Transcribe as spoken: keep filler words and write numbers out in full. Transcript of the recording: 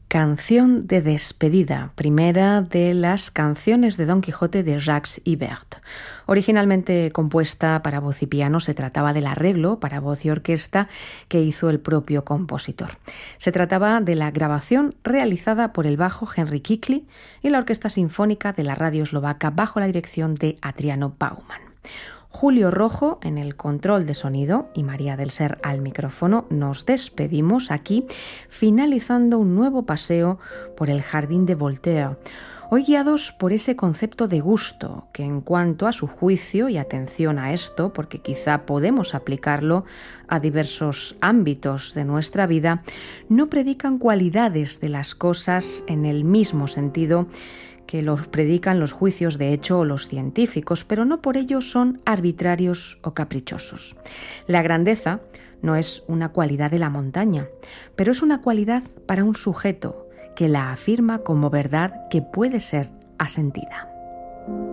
Canción de despedida, primera de las canciones de Don Quijote de Jacques Ibert. Originalmente compuesta para voz y piano, se trataba del arreglo para voz y orquesta que hizo el propio compositor. Se trataba de la grabación realizada por el bajo Henry Kikli y la Orquesta Sinfónica de la Radio Eslovaca bajo la dirección de Adriano Bauman. Julio Rojo en el control de sonido y María del Ser al micrófono. Nos despedimos aquí, finalizando un nuevo paseo por el Jardín de Voltaire, hoy guiados por ese concepto de gusto, que en cuanto a su juicio, y atención a esto, porque quizá podemos aplicarlo a diversos ámbitos de nuestra vida, no predican cualidades de las cosas en el mismo sentido que los predican los juicios de hecho o los científicos, pero no por ello son arbitrarios o caprichosos. La grandeza no es una cualidad de la montaña, pero es una cualidad para un sujeto que la afirma como verdad que puede ser asentida.